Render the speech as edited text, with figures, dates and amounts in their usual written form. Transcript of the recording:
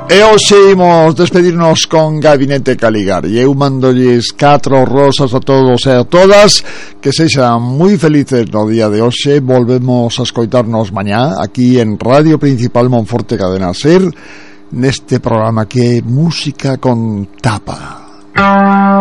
E hoxe imos despedirnos con Gabinete Caligari. Eu mandolles 4 rosas a todos e a todas. Que sexan moi felices no día de hoxe. Volvemos a escoitarnos mañá aquí en Radio Principal Monforte Cadena Ser, neste programa que é Música con Tapa.